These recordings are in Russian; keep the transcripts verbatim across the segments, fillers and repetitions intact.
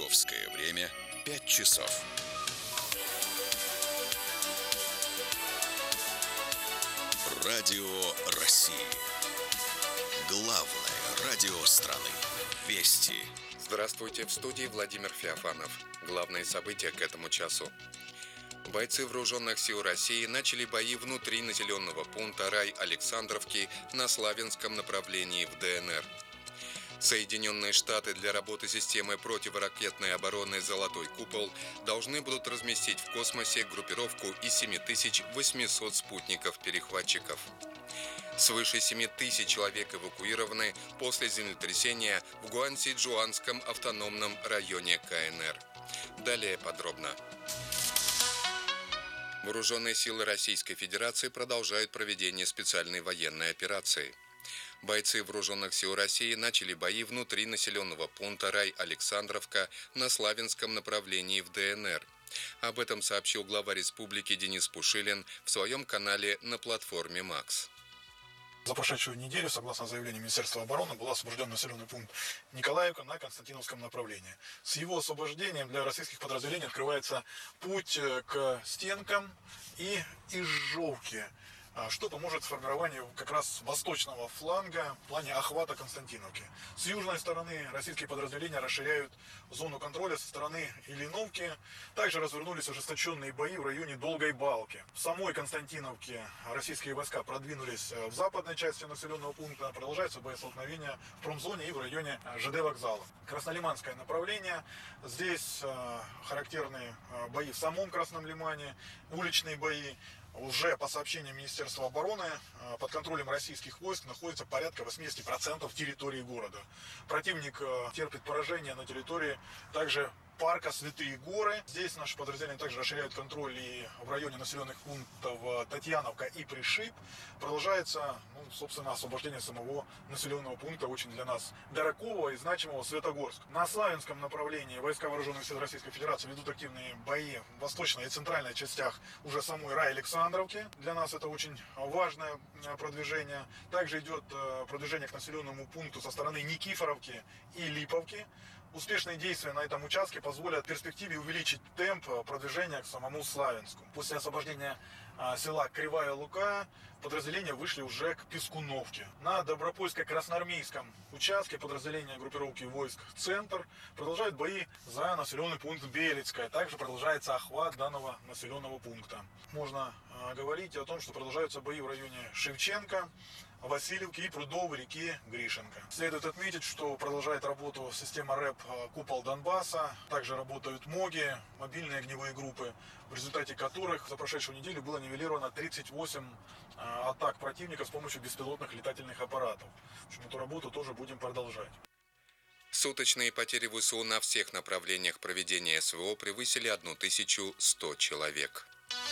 Московское время пять часов. Радио России. Главное радио страны. Вести. Здравствуйте, в студии Владимир Феофанов. Главные события к этому часу. Бойцы вооруженных сил России начали бои внутри населенного пункта Рай-Александровки на Славянском направлении в ДНР. Соединенные Штаты для работы системы противоракетной обороны «Золотой купол» должны будут разместить в космосе группировку из семь тысяч восемьсот спутников-перехватчиков. Свыше семь тысяч человек эвакуированы после землетрясения в Гуанси-Джуанском автономном районе КНР. Далее подробно. Вооруженные силы Российской Федерации продолжают проведение специальной военной операции. Бойцы вооруженных сил России начали бои внутри населенного пункта Рай-Александровка на Славянском направлении в ДНР. Об этом сообщил глава республики Денис Пушилин в своем канале на платформе «Макс». За прошедшую неделю, согласно заявлению Министерства обороны, был освобожден населенный пункт Николаевка на Константиновском направлении. С его освобождением для российских подразделений открывается путь к стенкам и Ижовке, что поможет формированию как раз восточного фланга в плане охвата Константиновки. С южной стороны российские подразделения расширяют зону контроля со стороны Ильиновки. Также развернулись ожесточенные бои в районе Долгой Балки. В самой Константиновке российские войска продвинулись в западной части населенного пункта. Продолжаются боестолкновения в промзоне и в районе ЖД вокзала. Краснолиманское направление. Здесь характерные бои в самом Красном Лимане, уличные бои. Уже по сообщениям Министерства обороны под контролем российских войск находится порядка восемьдесят процентов территории города. Противник терпит поражение на территории также парка Святые Горы. Здесь наши подразделения также расширяют контроль и в районе населенных пунктов Татьяновка и Пришиб. Продолжается, ну, собственно, освобождение самого населенного пункта, очень для нас дорогого и значимого Светогорск. На Славянском направлении войска вооруженных сил Российской Федерации ведут активные бои в восточной и центральной частях уже самой Рай-Александровки. Для нас это очень важное продвижение. Также идет продвижение к населенному пункту со стороны Никифоровки и Липовки. Успешные действия на этом участке позволят в перспективе увеличить темп продвижения к самому Славянску. После освобождения а, села Кривая Лука подразделения вышли уже к Пескуновке. На Добропольско-Красноармейском участке подразделения группировки войск «Центр» продолжают бои за населенный пункт Белецкая. Также продолжается охват данного населенного пункта. Можно а, говорить о том, что продолжаются бои в районе Шевченко, Васильевки и прудов реки Гришенко. Следует отметить, что продолжает работу система РЭП «Купол Донбасса». Также работают МОГи, мобильные огневые группы, в результате которых за прошедшую неделю было нивелировано тридцать восемь атак противника с помощью беспилотных летательных аппаратов. В общем, эту работу тоже будем продолжать. Суточные потери ВСУ на всех направлениях проведения СВО превысили тысячу сто человек.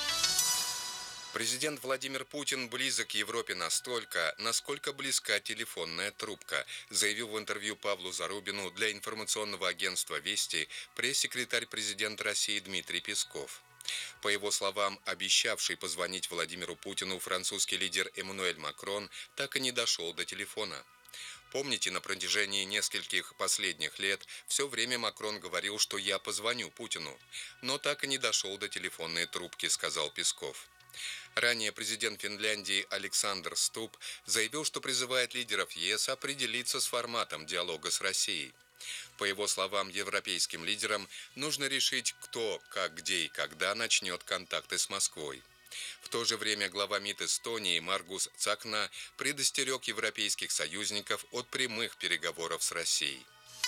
Президент Владимир Путин близок к Европе настолько, насколько близка телефонная трубка, заявил в интервью Павлу Зарубину для информационного агентства «Вести» пресс-секретарь президента России Дмитрий Песков. По его словам, обещавший позвонить Владимиру Путину французский лидер Эммануэль Макрон так и не дошел до телефона. Помните, на протяжении нескольких последних лет все время Макрон говорил, что я позвоню Путину, но так и не дошел до телефонной трубки, сказал Песков. Ранее президент Финляндии Александр Стуб заявил, что призывает лидеров ЕС определиться с форматом диалога с Россией. По его словам, европейским лидерам нужно решить, кто, как, где и когда начнет контакты с Москвой. В то же время глава МИД Эстонии Маргус Цакна предостерег европейских союзников от прямых переговоров с Россией.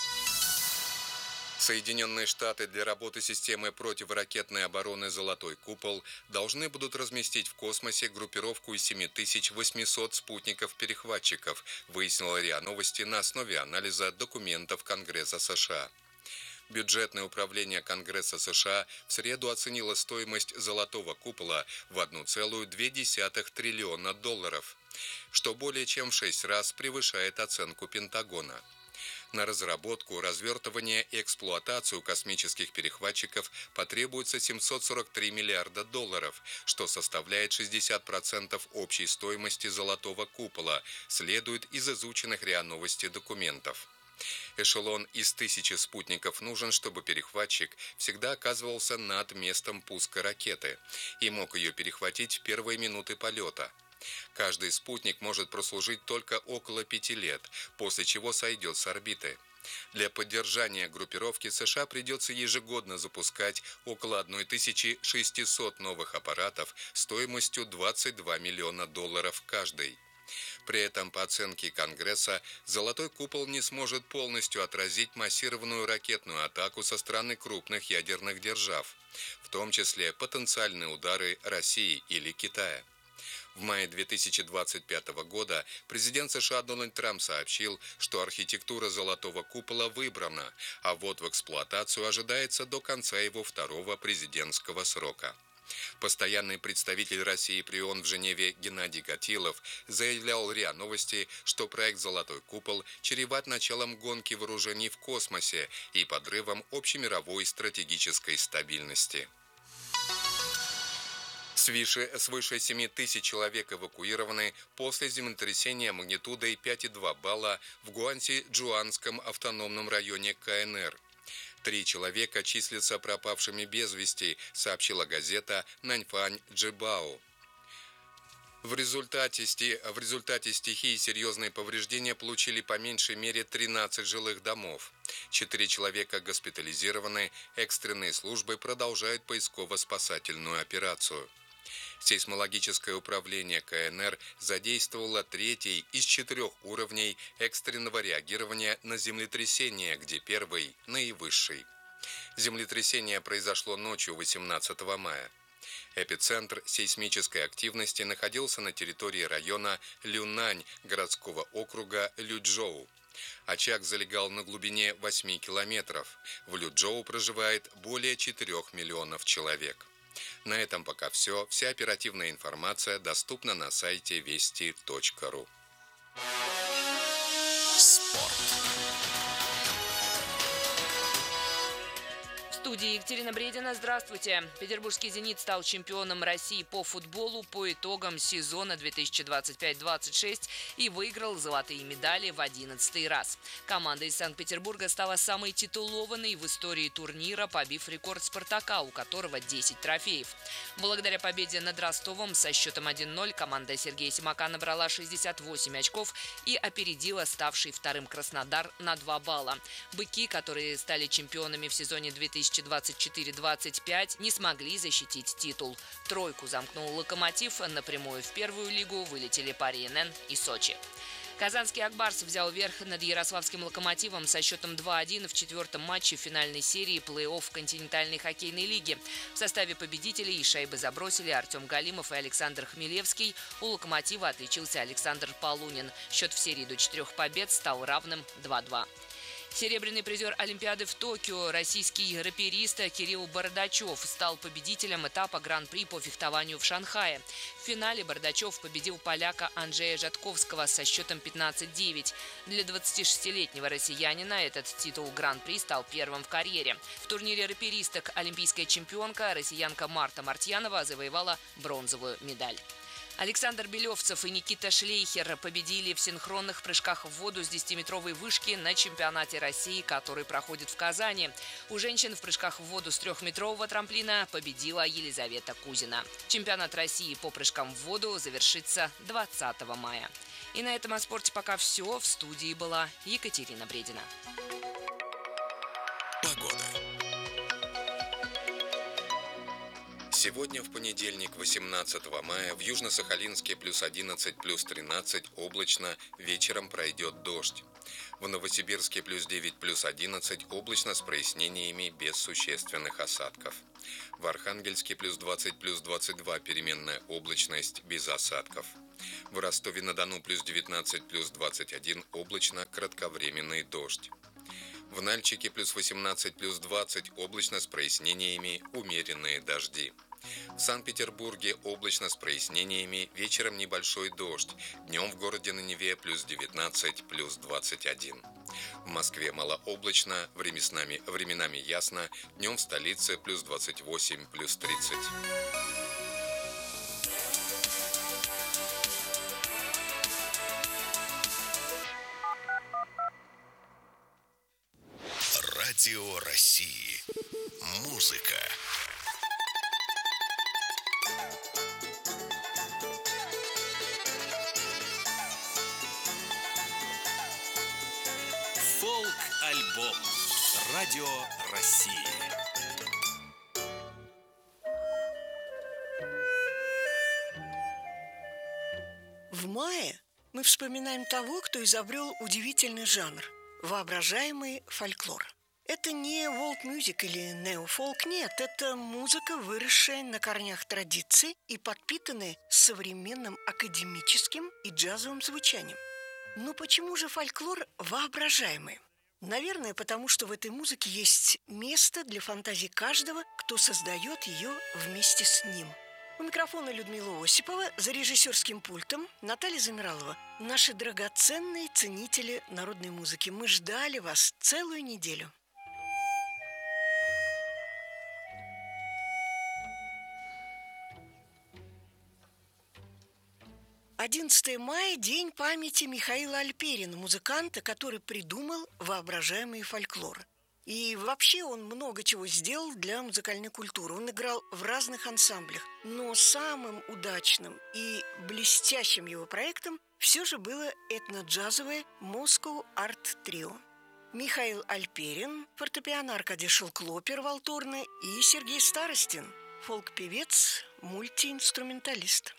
Соединенные Штаты для работы системы противоракетной обороны «Золотой купол» должны будут разместить в космосе группировку из семь тысяч восемьсот спутников-перехватчиков, выяснила РИА Новости на основе анализа документов Конгресса США. Бюджетное управление Конгресса США в среду оценило стоимость «Золотого купола» в один целых две десятых триллиона долларов, что более чем в шесть раз превышает оценку Пентагона. На разработку, развертывание и эксплуатацию космических перехватчиков потребуется семьсот сорок три миллиарда долларов, что составляет шестьдесят процентов общей стоимости «Золотого купола», следует из изученных РИА Новости документов. Эшелон из тысячи спутников нужен, чтобы перехватчик всегда оказывался над местом пуска ракеты и мог ее перехватить в первые минуты полета. Каждый спутник может прослужить только около пяти лет, после чего сойдет с орбиты. Для поддержания группировки США придется ежегодно запускать около тысячи шестисот новых аппаратов стоимостью двадцать два миллиона долларов каждый. При этом, по оценке Конгресса, «Золотой купол» не сможет полностью отразить массированную ракетную атаку со стороны крупных ядерных держав, в том числе потенциальные удары России или Китая. В мае две тысячи двадцать пятого года президент США Дональд Трамп сообщил, что архитектура «Золотого купола» выбрана, а ввод в эксплуатацию ожидается до конца его второго президентского срока. Постоянный представитель России при ООН в Женеве Геннадий Гатилов заявлял РИА Новости, что проект «Золотой купол» чреват началом гонки вооружений в космосе и подрывом общемировой стратегической стабильности. Свыше, свыше семи тысяч человек эвакуированы после землетрясения магнитудой пять и два балла в Гуанси-Джуанском автономном районе КНР. Три человека числятся пропавшими без вести, сообщила газета «Наньфань Джибао». В результате, в результате стихии серьезные повреждения получили по меньшей мере тринадцать жилых домов. Четыре человека госпитализированы, экстренные службы продолжают поисково-спасательную операцию. Сейсмологическое управление КНР задействовало третий из четырех уровней экстренного реагирования на землетрясение, где первый – наивысший. Землетрясение произошло ночью восемнадцатого мая. Эпицентр сейсмической активности находился на территории района Люнань городского округа Лючжоу. Очаг залегал на глубине восьми километров. В Лючжоу проживает более четырёх миллионов человек. На этом пока все. Вся оперативная информация доступна на сайте вести точка ру. Спорт. В студии Екатерина Бредина. Здравствуйте. Петербургский «Зенит» стал чемпионом России по футболу по итогам сезона две тысячи двадцать пять двадцать шесть и выиграл золотые медали в одиннадцатый раз. Команда из Санкт-Петербурга стала самой титулованной в истории турнира, побив рекорд «Спартака», у которого десять трофеев. Благодаря победе над Ростовом со счетом один ноль команда Сергея Симака набрала шестьдесят восемь очков и опередила ставший вторым Краснодар на два балла. «Быки», которые стали чемпионами в сезоне две тысячи двадцать четыре двадцать пять, не смогли защитить титул. Тройку замкнул «Локомотив», напрямую в первую лигу вылетели Пари эн эн и Сочи. Казанский «Акбарс» взял верх над ярославским «Локомотивом» со счетом два один в четвертом матче финальной серии плей-офф континентальной хоккейной лиги. В составе победителей шайбы забросили Артем Галимов и Александр Хмелевский. У «Локомотива» отличился Александр Полунин. Счет в серии до четырех побед стал равным два два. Серебряный призер Олимпиады в Токио, российский раперист Кирилл Бардачев стал победителем этапа Гран-при по фехтованию в Шанхае. В финале Бардачев победил поляка Анджея Жатковского со счетом пятнадцать девять. Для двадцатишестилетнего россиянина этот титул Гран-при стал первым в карьере. В турнире раперисток олимпийская чемпионка, россиянка Марта Мартьянова, завоевала бронзовую медаль. Александр Белевцев и Никита Шлейхер победили в синхронных прыжках в воду с десятиметровой вышки на чемпионате России, который проходит в Казани. У женщин в прыжках в воду с трехметрового трамплина победила Елизавета Кузина. Чемпионат России по прыжкам в воду завершится двадцатого мая. И на этом о спорте пока все. В студии была Екатерина Бредина. Погода. Сегодня, в понедельник, восемнадцатого мая, в Южно-Сахалинске плюс одиннадцать, плюс тринадцать, облачно, вечером пройдет дождь. В Новосибирске плюс девять, плюс одиннадцать, облачно с прояснениями без существенных осадков. В Архангельске плюс двадцать, плюс двадцать два, переменная облачность без осадков. В Ростове-на-Дону плюс девятнадцать, плюс двадцать один, облачно, кратковременный дождь. В Нальчике плюс восемнадцать, плюс двадцать, облачно с прояснениями, умеренные дожди. В Санкт-Петербурге облачно с прояснениями, вечером небольшой дождь, днем в городе на Неве плюс девятнадцать, плюс двадцать один. В Москве малооблачно, временами, временами ясно, днем в столице плюс двадцать восемь, плюс тридцать. Радио России. Музыка. Фолк-альбом. Радио России. В мае мы вспоминаем того, кто изобрел удивительный жанр – воображаемый фольклор. Это не волк-мюзик или неофолк, нет, это музыка, выросшая на корнях традиций и подпитанная современным академическим и джазовым звучанием. Но почему же фольклор воображаемый? Наверное, потому что в этой музыке есть место для фантазии каждого, кто создает ее вместе с ним. У микрофона Людмила Осипова, за режиссерским пультом Наталья Замиралова. Наши драгоценные ценители народной музыки. Мы ждали вас целую неделю. одиннадцатое мая – день памяти Михаила Альперина, музыканта, который придумал воображаемый фольклор. И вообще он много чего сделал для музыкальной культуры. Он играл в разных ансамблях. Но самым удачным и блестящим его проектом все же было этно-джазовое Moscow Art Trio. Михаил Альперин, фортепиано Аркадий Шелклопер, валторны, и Сергей Старостин, фолк-певец, мультиинструменталист.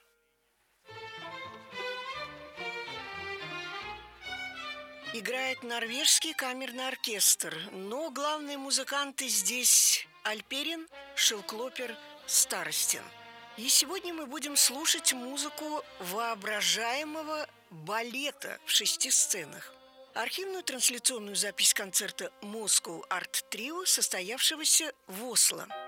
Играет норвежский камерный оркестр, но главные музыканты здесь Альперин, Шелклопер, Старостин. И сегодня мы будем слушать музыку воображаемого балета в шести сценах. Архивную трансляционную запись концерта Moscow Art Trio, состоявшегося в Осло.